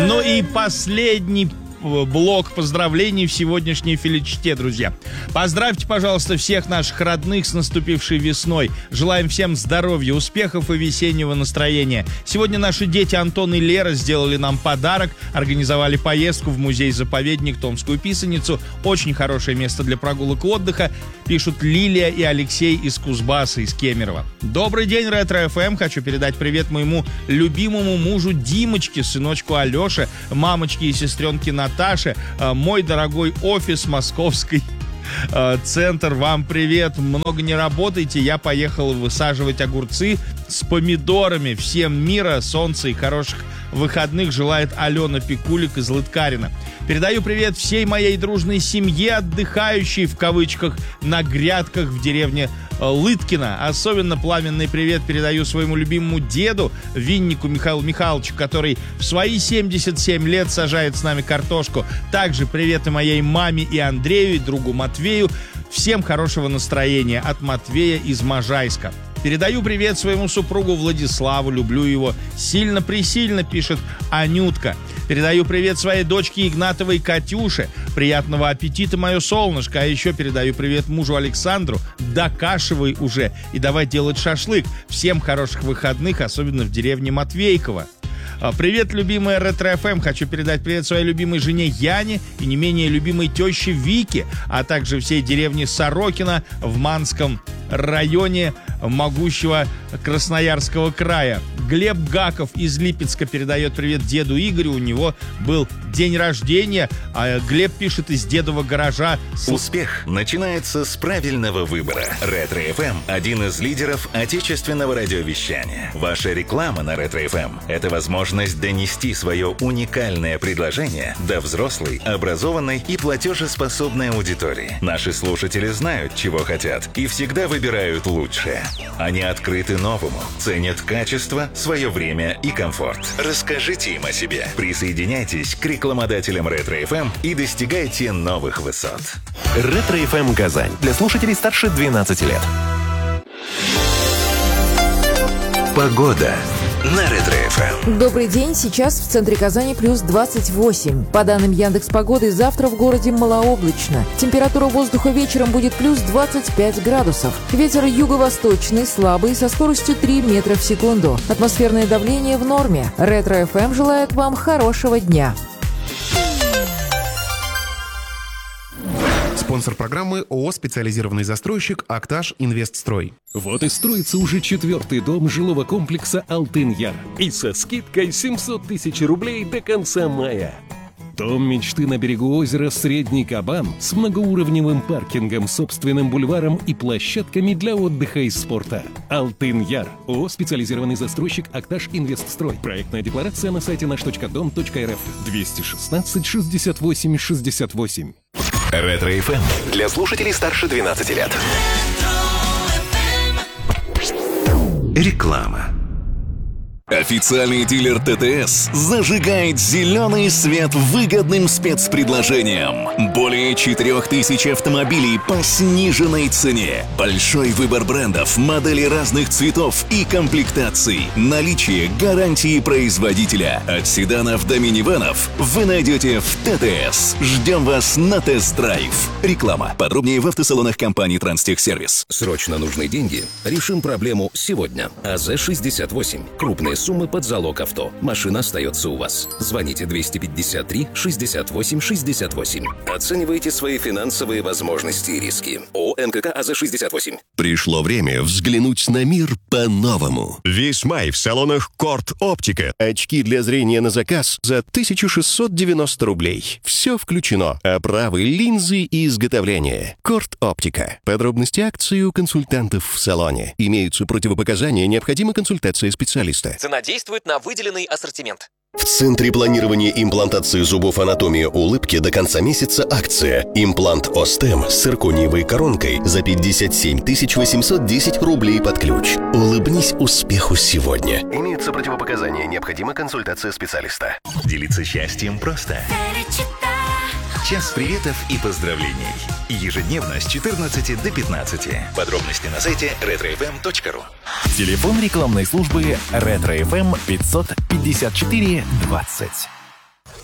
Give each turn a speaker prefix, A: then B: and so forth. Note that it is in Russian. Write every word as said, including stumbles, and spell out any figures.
A: Ну и последний блок поздравлений в сегодняшней филичте, друзья. Поздравьте, пожалуйста, всех наших родных с наступившей весной. Желаем всем здоровья, успехов и весеннего настроения. Сегодня наши дети Антон и Лера сделали нам подарок, организовали поездку в музей-заповедник Томскую Писаницу. Очень хорошее место для прогулок и отдыха, пишут Лилия и Алексей из Кузбасса, из Кемерово. Добрый день, Ретро-эф эм. Хочу передать привет моему любимому мужу Димочке, сыночку Алёше, мамочке и сестренке Наташе. Наташа, мой дорогой офис московский центр, вам привет. Много не работайте, я поехал высаживать огурцы с помидорами. Всем мира, солнца и хороших выходных желает Алена Пикулик из Лыткарина. Передаю привет всей моей дружной семье, отдыхающей в кавычках на грядках в деревне Лыткино. Особенно пламенный привет передаю своему любимому деду Виннику Михаилу Михайловичу, который в свои семьдесят семь лет сажает с нами картошку. Также привет и моей маме и Андрею, и другу Матвею. Всем хорошего настроения от Матвея из Можайска. Передаю привет своему супругу Владиславу, люблю его сильно-пресильно, пишет Анютка. Передаю привет своей дочке Игнатовой Катюше. Приятного аппетита, мое солнышко. А еще передаю привет мужу Александру. Докашивай уже и давай делать шашлык. Всем хороших выходных, особенно в деревне Матвейково. Привет, любимая Ретро-эф эм. Хочу передать привет своей любимой жене Яне и не менее любимой теще Вике, а также всей деревне Сорокино в Манском районе могущего Красноярского края. Глеб Гаков из Липецка передает привет деду Игорю. У него был день рождения, а Глеб пишет из дедового гаража.
B: Успех начинается с правильного выбора. Ретро-эф эм – один из лидеров отечественного радиовещания. Ваша реклама на Ретро-эф эм – это возможность донести свое уникальное предложение до взрослой, образованной и платежеспособной аудитории. Наши слушатели знают, чего хотят, и всегда выбирают лучшее. Они открыты новому, ценят качество, свое время и комфорт. Расскажите им о себе. Присоединяйтесь к рекламодателям Ретро-эф эм и достигайте новых высот.
C: Ретро-эф эм Казань. Для слушателей старше двенадцати лет.
B: Погода на Ретро-эф эм.
D: Добрый день. Сейчас в центре Казани плюс двадцать восемь. По данным Яндекс.Погоды, завтра в городе малооблачно. Температура воздуха вечером будет плюс двадцать пять градусов. Ветер юго-восточный, слабый, со скоростью три метра в секунду. Атмосферное давление в норме. Ретро-эф эм желает вам хорошего дня.
E: Спонсор программы ООО «Специализированный застройщик Акташ Инвестстрой».
F: Вот и строится уже четвертый дом жилого комплекса «Алтын-Яр». И со скидкой семьсот тысяч рублей до конца мая. Дом мечты на берегу озера «Средний Кабан» с многоуровневым паркингом, собственным бульваром и площадками для отдыха и спорта. «Алтын-Яр». ООО «Специализированный застройщик Акташ Инвестстрой». Проектная декларация на сайте наш точка дом точка эр эф. двести шестнадцать шестьдесят восемь шестьдесят восемь.
C: Ретро-эф эм. Для слушателей старше двенадцати лет.
B: Реклама.
G: Официальный дилер ТТС зажигает зеленый свет выгодным спецпредложением. Более четырех тысяч автомобилей по сниженной цене. Большой выбор брендов, моделей разных цветов и комплектаций. Наличие гарантии производителя. От седанов до минивэнов вы найдете в ТТС. Ждем вас на тест-драйв. Реклама. Подробнее в автосалонах компании Транстехсервис.
H: Срочно нужны деньги? Решим проблему сегодня. АЗ шестьдесят восемь. Крупные суммы под залог авто. Машина остается у вас. Звоните двести пятьдесят три шестьдесят восемь шестьдесят восемь. Оценивайте свои финансовые возможности и риски. ООО эн ка ка АЗ шестьдесят восемь.
I: Пришло время взглянуть на мир по-новому. Весь май в салонах Корт Оптика. Очки для зрения на заказ за тысяча шестьсот девяносто рублей. Все включено. Оправы, линзы и изготовление. Корт Оптика. Подробности акции у консультантов в салоне. Имеются противопоказания, необходима консультация специалиста.
J: Цена действует на выделенный ассортимент.
I: В Центре планирования имплантации зубов «Анатомия улыбки» до конца месяца акция. Имплант Остем с циркониевой коронкой за пятьдесят семь тысяч восемьсот десять рублей под ключ. Улыбнись успеху сегодня. Имеются противопоказания, необходима консультация специалиста.
B: Делиться счастьем просто. Час приветов и поздравлений. Ежедневно с четырнадцати до пятнадцати. Подробности на сайте ретро эф эм точка ру.
C: Телефон рекламной службы Ретро-эф эм пятьсот пятьдесят четыре двадцать.